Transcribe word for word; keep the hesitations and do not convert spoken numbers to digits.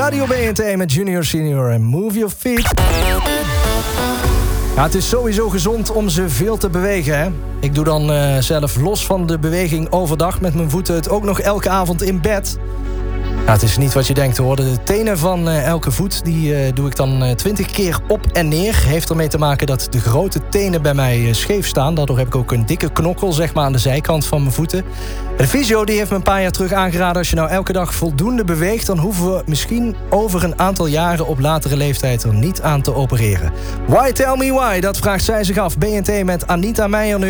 Radio B N T met Junior Senior en Move Your Feet. Ja, het is sowieso gezond om ze veel te bewegen, hè? Ik doe dan uh, zelf los van de beweging overdag met mijn voeten het ook nog elke avond in bed. Ja, het is niet wat je denkt hoor. De tenen van uh, elke voet die uh, doe ik dan twintig uh, keer op en neer. Heeft ermee te maken dat de grote tenen bij mij uh, scheef staan. Daardoor heb ik ook een dikke knokkel zeg maar, aan de zijkant van mijn voeten. De fysio die heeft me een paar jaar terug aangeraden... als je nou elke dag voldoende beweegt... dan hoeven we misschien over een aantal jaren op latere leeftijd er niet aan te opereren. Why tell me why? Dat vraagt zij zich af. B N T met Anita Meijer nu.